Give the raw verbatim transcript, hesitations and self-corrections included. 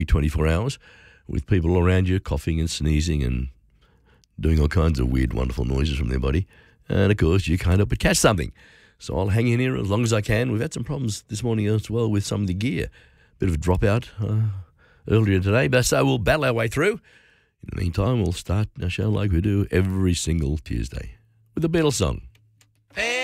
twenty-four hours with people around you coughing and sneezing and doing all kinds of weird, wonderful noises from their body. And, of course, you can't help but catch something. So I'll hang in here as long as I can. We've had some problems this morning as well with some of the gear. Bit of a dropout uh, earlier today, but so we'll battle our way through. In the meantime, we'll start our show like we do every single Tuesday with a Beatles song.